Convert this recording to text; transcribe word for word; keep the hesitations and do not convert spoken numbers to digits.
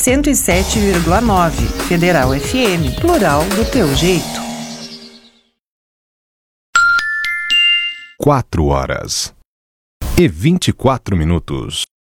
cento e sete vírgula nove. Federal F M, plural do teu jeito. Quatro horas e vinte e quatro minutos.